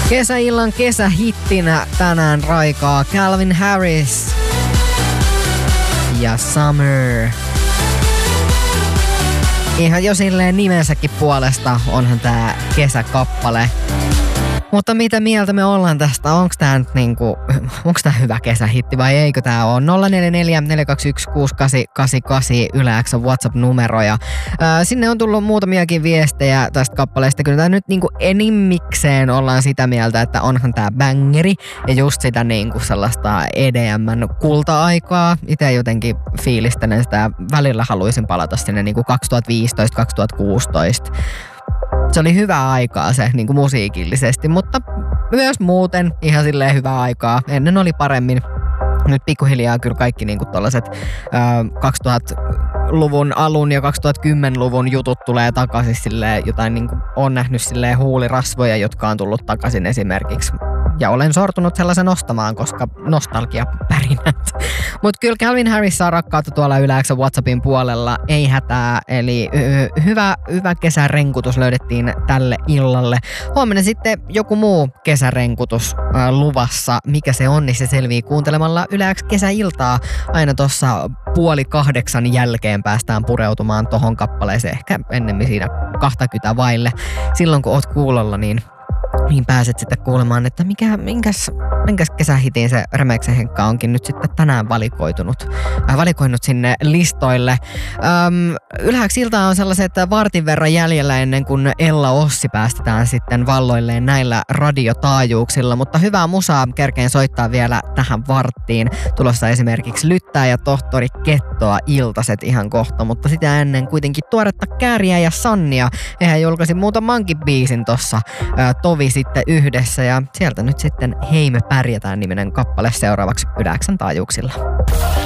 Kesäillan kesähittinä tänään raikaa Calvin Harris ja Summer. Ihan jo silleen nimensäkin puolesta onhan tää kesäkappale. Mutta mitä mieltä me ollaan tästä? Onks tää nyt onks tää hyvä kesähitti vai eikö tää oo? 044 421 6888 Yle X:n WhatsApp-numero ja sinne on tullut muutamiakin viestejä tästä kappaleesta. Kyllä tää nyt enimmikseen ollaan sitä mieltä, että onhan tää bangeri ja just sitä sellaista EDM:n kulta-aikaa. Itse jotenkin fiilistelen sitä. Välillä haluaisin palata sinne 2015-2016. Se oli hyvää aikaa se musiikillisesti, mutta myös muuten ihan silleen hyvää aikaa. Ennen oli paremmin. Nyt pikkuhiljaa kyllä kaikki tollaset 2000-luvun alun ja 2010-luvun jutut tulee takaisin silleen, jotain on nähnyt silleen huulirasvoja, jotka on tullut takaisin esimerkiksi. Ja olen sortunut sellaisen ostamaan, koska nostalgiapärinät. Mutta kyllä Calvin Harris saa rakkautta tuolla Yle X:n WhatsAppin puolella. Ei hätää, eli hyvä kesärenkutus löydettiin tälle illalle. Huomenna sitten joku muu kesärenkutus luvassa. Mikä se on, niin se selvii kuuntelemalla Yle X kesäiltaa. Aina tuossa 7:30 jälkeen päästään pureutumaan tohon kappaleeseen. Ehkä ennemmin siinä 20 vaille. Silloin kun oot kuulolla, niin pääset sitten kuulemaan, että minkäs kesähitiin se Remeksen Henkka onkin nyt sitten tänään valikoinut sinne listoille. Ylhääksiltaan on sellaiset vartin verran jäljellä ennen kuin Ella Ossi päästetään sitten valloilleen näillä radiotaajuuksilla, mutta hyvää musaa kerkeen soittaa vielä tähän varttiin. Tulossa esimerkiksi Lyttää ja Tohtori Kettoa iltaset ihan kohta, mutta sitä ennen kuitenkin tuoretta Kääriä ja Sannia. Hehän julkaisi muutamankin biisin tossa tovi sitten yhdessä ja sieltä nyt sitten Hei me pärjätään -niminen kappale seuraavaksi Yle X:n taajuuksilla.